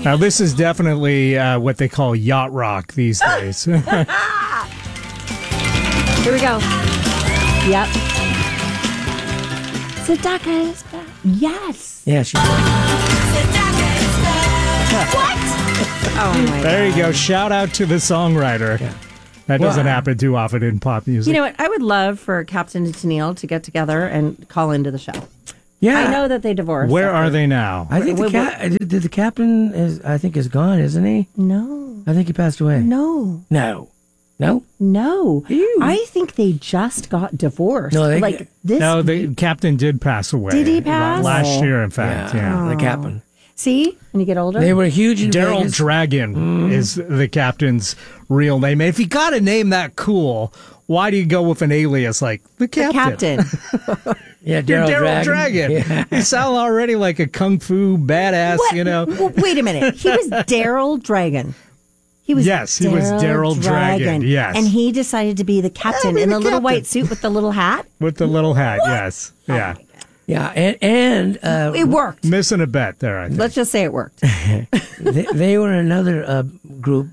Now, this is definitely what they call yacht rock these days. Here we go. Yep. Sedaka is back. Yes. Yeah, she. What? Oh my There you God. go. Shout out to the songwriter. Yeah. That doesn't Well, happen too often in pop music. You know what? I would love for Captain and Tennille to get together and call into the show. Yeah. I know that they divorced. Where are they now? I think the captain is gone, isn't he? No. I think he passed away. No. No. Ew. I think they just got divorced. No, this. No, the captain did pass away. Did he pass? Last year, in fact. Yeah. The captain. See, when you get older, They were huge in Daryl Vegas. Dragon is the captain's real name. And if you got a name that cool, why do you go with an alias like the captain? Yeah, You're Daryl Daryl Dragon. Yeah. You sound already like a kung fu badass, What? you know. Well, wait a minute. He was Daryl Dragon. He was Yes, he was Daryl Dragon, yes. And he decided to be the captain in the little white suit with the little hat. With the little hat, yes. Yeah. Yeah, and It worked. Missing a bet there, I think. Let's just say it worked. they were another group,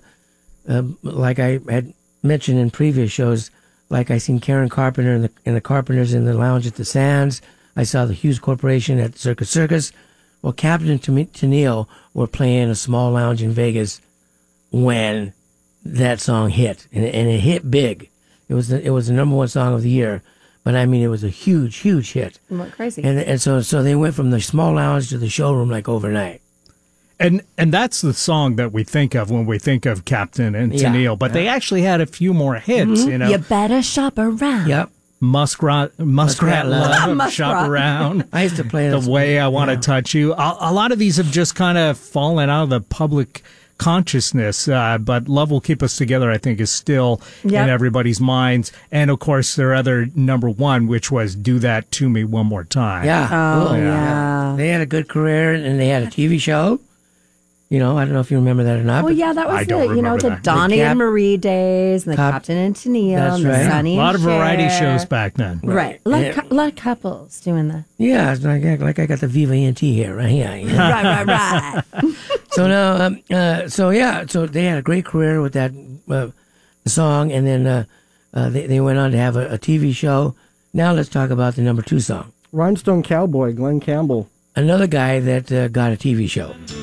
like I had mentioned in previous shows. Like I seen Karen Carpenter and the Carpenters in the lounge at the Sands. I saw the Hughes Corporation at Circus Circus. Well, Captain and Tennille were playing a small lounge in Vegas when that song hit, and it hit big. It was the number one song of the year. But I mean, it was a huge hit. It went crazy. And so they went from the small lounge to the showroom like overnight. And that's the song that we think of when we think of Captain and Tennille. But they actually had a few more hits, you know. You better shop around. Yep. Muskrat Love, Muskrat. Shop Around. I used to play The this. Way I Want to Touch You. A lot of these have just kind of fallen out of the public consciousness, but Love Will Keep Us Together, I think, is still in everybody's minds. And, of course, their other number one, which was Do That To Me One More Time. Yeah. Oh, yeah. They had a good career, and they had a TV show. You know, I don't know if you remember that or not. Well, but yeah, that I was don't the remember the that. Donnie The and Marie days, and the Captain and Tennille, That's and the right. Sonny A lot of and variety Cher. shows back then. Right. A lot of couples doing that. Yeah, it's like I got the Viva NT here, right? Yeah. right. So now, so they had a great career with that song, and then they went on to have a TV show. Now let's talk about the number two song. Rhinestone Cowboy, Glenn Campbell. Another guy that got a TV show.